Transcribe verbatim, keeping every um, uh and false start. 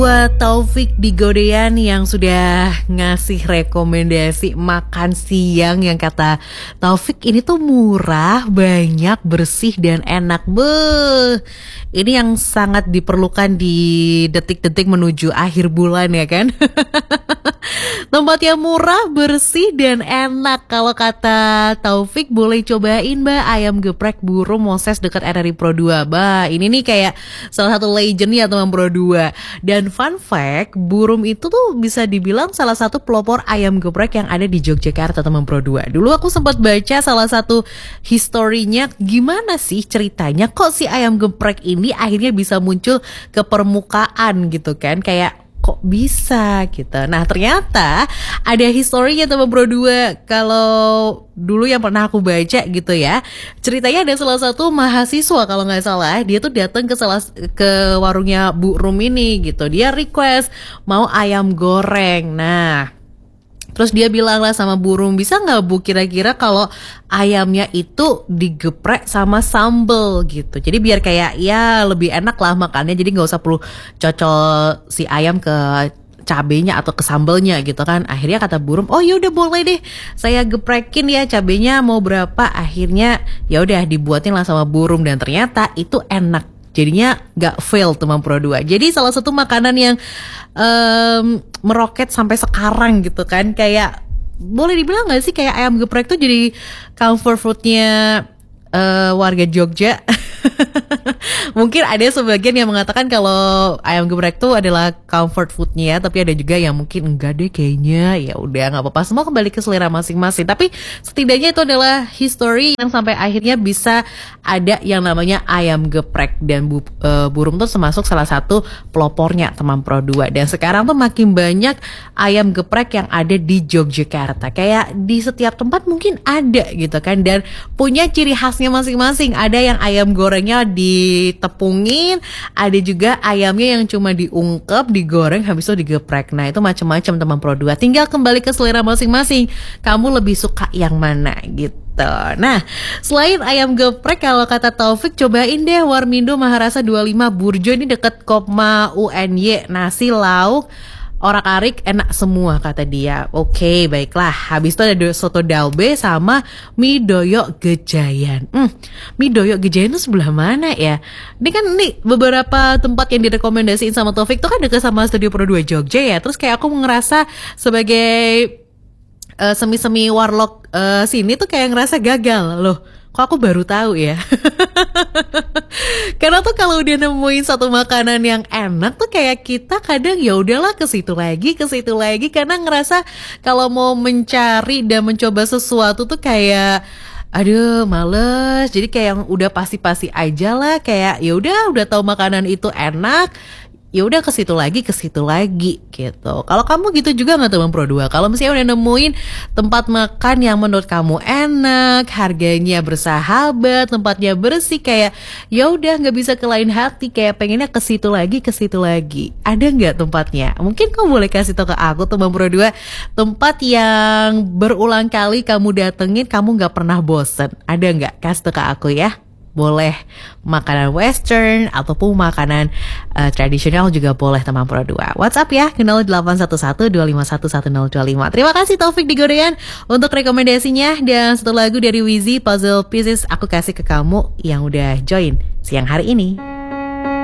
Buat Taufik di Godean yang sudah ngasih rekomendasi makan siang yang kata Taufik ini tuh murah, banyak, bersih, dan enak. Beuh, ini yang sangat diperlukan di detik-detik menuju akhir bulan ya kan. Tempatnya murah, bersih, dan enak. Kalau kata Taufik boleh cobain Mbak ayam geprek Burung Moses dekat R R I Pro dua. Bah, ini nih kayak salah satu legend ya teman Pro dua. Dan fun fact, Burung itu tuh bisa dibilang salah satu pelopor ayam geprek yang ada di Yogyakarta teman Pro dua. Dulu aku sempat baca salah satu historinya, gimana sih ceritanya kok si ayam geprek ini akhirnya bisa muncul ke permukaan gitu kan, kayak kok bisa gitu. Nah ternyata ada historinya teman Pro dua. Kalau dulu yang pernah aku baca gitu ya, ceritanya ada salah satu mahasiswa kalau nggak salah, dia tuh datang ke salah ke warungnya Bu Rum ini gitu. Dia request mau ayam goreng. Nah terus dia bilang lah sama burung, bisa nggak Bu kira-kira kalau ayamnya itu digeprek sama sambel gitu. Jadi biar kayak ya lebih enak lah makannya. Jadi nggak usah perlu cocol si ayam ke cabenya atau ke sambelnya gitu kan. Akhirnya kata burung, oh yaudah boleh deh, saya geprekin ya, cabenya mau berapa. Akhirnya ya udah dibuatin lah sama burung dan ternyata itu enak. Jadinya gak fail teman Pro dua. Jadi salah satu makanan yang um, meroket sampai sekarang gitu kan. Kayak boleh dibilang gak sih kayak ayam geprek tuh jadi comfort foodnya uh, warga Jogja. Mungkin ada sebagian yang mengatakan kalau ayam geprek tuh adalah comfort foodnya, tapi ada juga yang mungkin enggak deh kayaknya. Ya udah nggak apa-apa, semua kembali ke selera masing-masing. Tapi setidaknya itu adalah history yang sampai akhirnya bisa ada yang namanya ayam geprek, dan bu, uh, burung tuh termasuk salah satu pelopornya teman Pro dua. Dan sekarang tuh makin banyak ayam geprek yang ada di Yogyakarta. Kayak di setiap tempat mungkin ada gitu kan, dan punya ciri khasnya masing-masing. Ada yang ayam gorengnya ditepungin, ada juga ayamnya yang cuma diungkep, digoreng, habis itu digeprek. Nah itu macam-macam teman Pro dua. Tinggal kembali ke selera masing-masing. Kamu lebih suka yang mana gitu. Nah selain ayam geprek, kalau kata Taufik cobain deh Warmindo Maharasa dua puluh lima Burjo, ini deket Kopma U N Y. Nasi lauk orak-arik enak semua kata dia. Oke baiklah. Habis itu ada soto dalbe sama mie doyok Gejayan. Hmm, mie doyok Gejayan itu sebelah mana ya? Ini kan nih beberapa tempat yang direkomendasiin sama Taufik tuh kan dekat sama Studio Pro dua Jogja ya. Terus kayak aku ngerasa sebagai uh, semi-semi warlock uh, sini tuh kayak ngerasa gagal loh. Kok aku baru tahu ya? Karena tuh kalau udah nemuin satu makanan yang enak tuh kayak kita kadang ya udahlah ke situ lagi, ke situ lagi, karena ngerasa kalau mau mencari dan mencoba sesuatu tuh kayak aduh males. Jadi kayak yang udah pasti-pasti aja lah, kayak ya udah udah tahu makanan itu enak, ya udah ke situ lagi, ke situ lagi gitu. Kalau kamu gitu juga nggak teman Pro dua? Kalau misalnya udah nemuin tempat makan yang menurut kamu enak, harganya bersahabat, tempatnya bersih, kayak ya udah nggak bisa ke lain hati, kayak pengennya ke situ lagi, ke situ lagi. Ada nggak tempatnya? Mungkin kamu boleh kasih tau ke aku teman Pro dua, tempat yang berulang kali kamu datengin, kamu nggak pernah bosen. Ada nggak? Kasih tau ke aku ya. Boleh makanan western ataupun makanan uh, tradisional juga boleh teman Pro dua. WhatsApp ya ke nol delapan satu satu dua lima satu satu nol dua lima. Terima kasih Taufik di Godean untuk rekomendasinya. Dan satu lagu dari Wizzy, Puzzle Pieces, aku kasih ke kamu yang udah join siang hari ini.